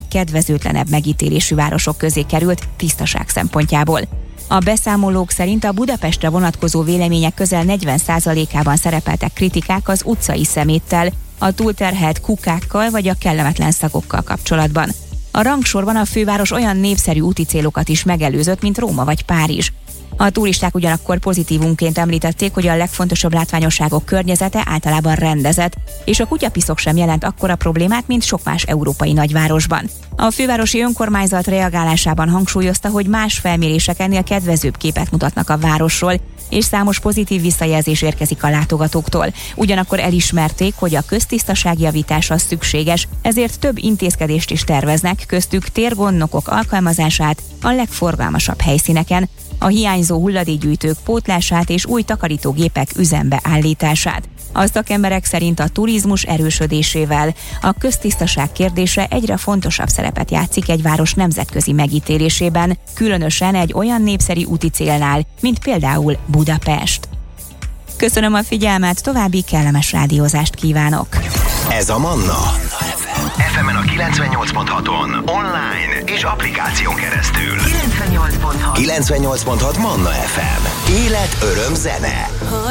legkedvezőtlenebb megítélésű városok közé került tisztaság szempontjából. A beszámolók szerint a Budapestre vonatkozó vélemények közel 40%-ában szerepeltek kritikák az utcai szeméttel, a túlterhelt kukákkal vagy a kellemetlen szagokkal kapcsolatban. A rangsorban a főváros olyan népszerű úti célokat is megelőzött, mint Róma vagy Párizs. A turisták ugyanakkor pozitívumként említették, hogy a legfontosabb látványosságok környezete általában rendezett, és a kutyapiszok sem jelent akkora problémát, mint sok más európai nagyvárosban. A fővárosi önkormányzat reagálásában hangsúlyozta, hogy más felmérések ennél kedvezőbb képet mutatnak a városról, és számos pozitív visszajelzés érkezik a látogatóktól. Ugyanakkor elismerték, hogy a köztisztaság javítása szükséges, ezért több intézkedést is terveznek, köztük térgondnokok alkalmazását a legforgalmasabb helyszíneken, a hiányzó hulladékgyűjtők pótlását és új takarítógépek üzembe állítását. A szakemberek szerint a turizmus erősödésével a köztisztaság kérdése egyre fontosabb szerepet játszik egy város nemzetközi megítélésében, különösen egy olyan népszerű úti célnál, mint például Budapest. Köszönöm a figyelmet, további kellemes rádiózást kívánok! Ez a Manna. FM-en a 98.6-on, online és applikáción keresztül. 98.6 98.6 Manna FM. Élet, öröm, zene.